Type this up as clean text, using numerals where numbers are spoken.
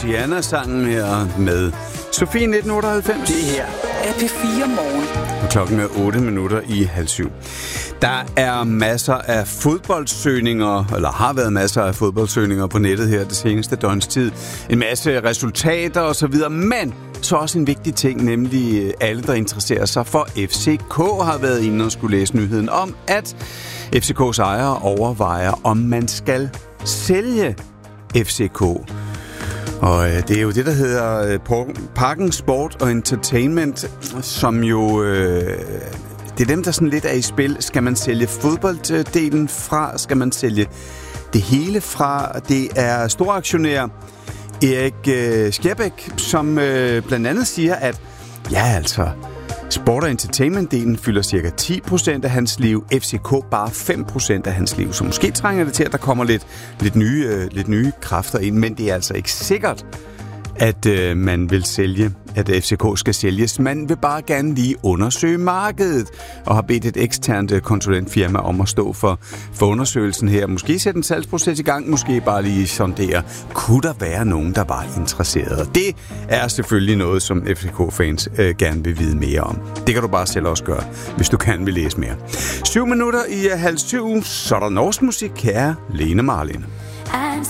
Louisiana-sangen her med Sofie 1998. Det her er P4 Morgen. Og klokken er 7:08. Der er masser af fodboldsøgninger, eller har været masser af fodboldsøgninger på nettet her det seneste døgns tid. En masse resultater osv., men så også en vigtig ting, nemlig alle, der interesserer sig for FCK, har været inde og skulle læse nyheden om, at FCK's ejere overvejer, om man skal sælge FCK. Og det er jo det, der hedder Parken Sport og Entertainment, som jo... det er dem, der sådan lidt er i spil. Skal man sælge fodbolddelen fra? Skal man sælge det hele fra? Det er storaktionær Erik Skjerbæk, som blandt andet siger, at ja, altså... Sport- og entertainment-delen fylder cirka 10% af hans liv, FCK bare 5% af hans liv. Så måske trænger det til, at der kommer lidt nye kræfter ind, men det er altså ikke sikkert, at man vil sælge, at FCK skal sælges. Man vil bare gerne lige undersøge markedet, og har bedt et eksternt konsulentfirma om at stå for undersøgelsen her. Måske sætte en salgsproces i gang, måske bare lige sondere. Kunne der være nogen, der var interesseret? Det er selvfølgelig noget, som FCK-fans gerne vil vide mere om. Det kan du bare selv også gøre, hvis du gerne vil læse mere. 7:07, så er der norsk musik. Her Lene Marlin.